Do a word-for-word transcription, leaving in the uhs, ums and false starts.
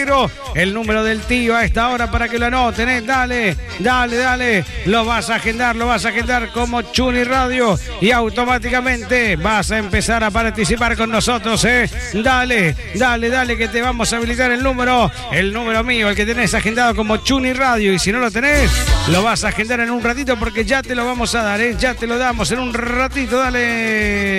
Negro. El número del tío a esta hora para que lo anoten, ¿eh? Dale, dale, dale. Lo vas a agendar, lo vas a agendar como Chuni Radio y automáticamente vas a empezar a participar con nosotros, ¿eh? Dale, dale, dale, que te vamos a habilitar el número, el número mío, el que tenés agendado como Chuni Radio. Y si no lo tenés, lo vas a agendar en un ratito porque ya te lo vamos a dar, ¿eh? Ya te lo damos en un ratito, dale.